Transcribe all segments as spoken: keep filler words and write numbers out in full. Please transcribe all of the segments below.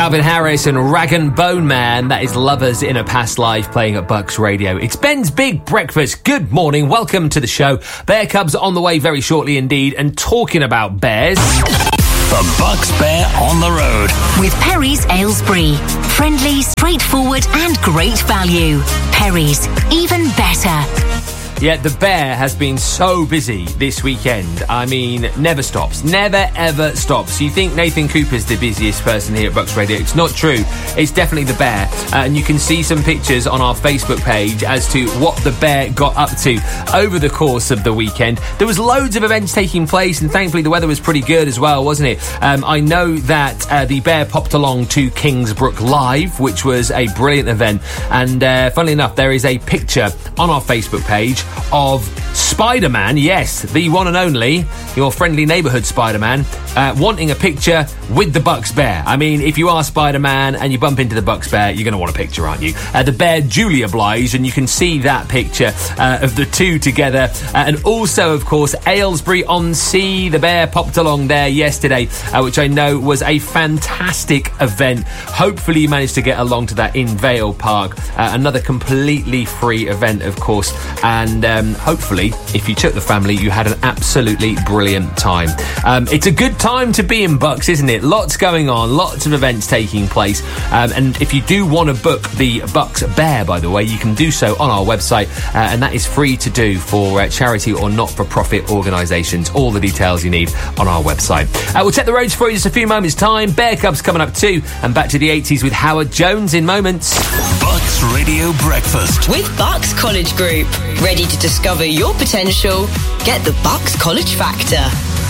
Calvin Harris and Rag and Bone Man. That is Lovers in a Past Life playing at Bucks Radio. It's Ben's Big Breakfast. Good morning. Welcome to the show. Bear Cubs on the way very shortly indeed. And talking about bears... The Bucks Bear on the road. With Perry's Aylesbury. Friendly, straightforward and great value. Perry's. Even better. Yeah, the Bear has been so busy this weekend. I mean, never stops. Never, ever stops. You think Nathan Cooper's the busiest person here at Bucks Radio. It's not true. It's definitely the Bear. Uh, and you can see some pictures on our Facebook page as to what the Bear got up to over the course of the weekend. There was loads of events taking place, and thankfully the weather was pretty good as well, wasn't it? Um, I know that uh, the Bear popped along to Kingsbrook Live, which was a brilliant event. And uh, funnily enough, there is a picture on our Facebook page of Spider-Man, yes, the one and only, your friendly neighbourhood Spider-Man, uh, wanting a picture with the Bucks Bear. I mean, if you are Spider-Man and you bump into the Bucks Bear, you're going to want a picture, aren't you? Uh, the Bear duly obliged, and you can see that picture uh, of the two together. Uh, and also, of course, Aylesbury-on-Sea. The Bear popped along there yesterday, uh, which I know was a fantastic event. Hopefully you managed to get along to that in Vale Park. Uh, another completely free event, of course. And um, hopefully, if you took the family, you had an absolutely brilliant time. Um, it's a good time to be in Bucks, isn't it? Lots going on, lots of events taking place. Um, and if you do want to book the Bucks Bear, by the way, you can do so on our website. Uh, and that is free to do for uh, charity or not-for-profit organisations. All the details you need on our website. Uh, we'll check the roads for you in just a few moments' time. Bear Cubs coming up too. And back to the eighties with Howard Jones in moments. Bucks Radio Breakfast. With Bucks College Group. Ready to discover your potential? Get the Bucks College Factor.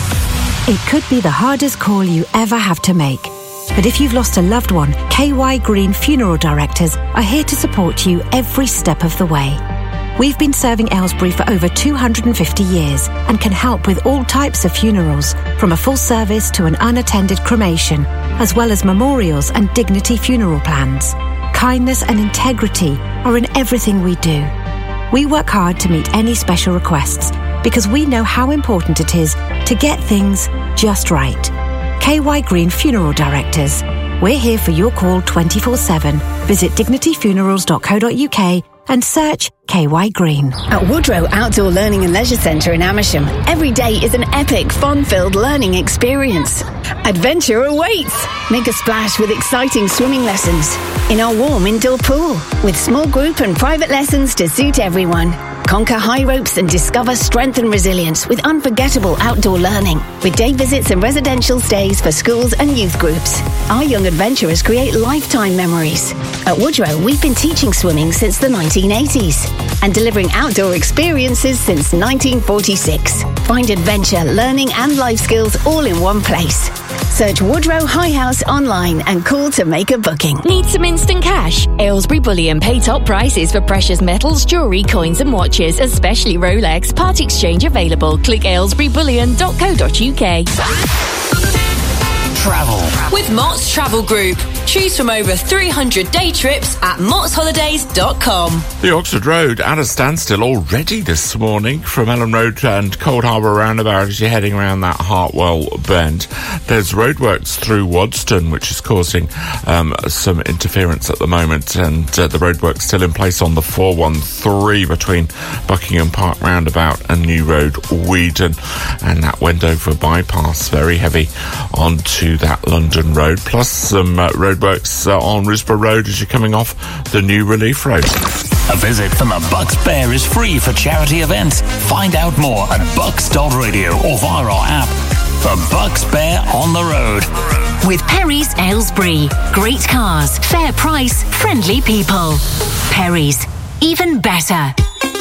It could be the hardest call you ever have to make. But if you've lost a loved one, K Y Green Funeral Directors are here to support you every step of the way. We've been serving Aylesbury for over two hundred fifty years and can help with all types of funerals, from a full service to an unattended cremation, as well as memorials and dignity funeral plans. Kindness and integrity are in everything we do. We work hard to meet any special requests because we know how important it is to get things just right. K Y Green Funeral Directors. We're here for your call twenty-four seven. Visit dignity funerals dot co dot uk and search K Y Green. At Woodrow Outdoor Learning and Leisure Centre in Amersham, every day is an epic, fun-filled learning experience. Adventure awaits! Make a splash with exciting swimming lessons in our warm indoor pool, with small group and private lessons to suit everyone. Conquer high ropes and discover strength and resilience with unforgettable outdoor learning, with day visits and residential stays for schools and youth groups. Our young adventurers create lifetime memories. At Woodrow, we've been teaching swimming since the nineteen eighties and delivering outdoor experiences since nineteen forty-six. Find adventure, learning and life skills all in one place. Search Woodrow High House online and call to make a booking. Need some instant cash? Aylesbury Bullion pay top prices for precious metals, jewellery, coins and watches, especially Rolex. Part exchange available. Click aylesbury bullion dot co dot uk. Travel. With Mott's Travel Group. Choose from over three hundred day trips at motts holidays dot com. The Oxford Road at a standstill already this morning from Ellen Road and Cold Harbour roundabout as you're heading around that Hartwell bend. There's roadworks through Wadston, which is causing um, some interference at the moment, and uh, the roadwork's still in place on the four one three between Buckingham Park roundabout and New Road, Weedon, and that Wendover bypass very heavy onto that London road, plus some uh, roadworks uh, on Risborough Road as you're coming off the new Relief Road. A visit from the Bucks Bear is free for charity events. Find out more at bucks dot radio or via our app. The Bucks Bear on the road. With Perry's Aylesbury. Great cars, fair price, friendly people. Perry's. Even better.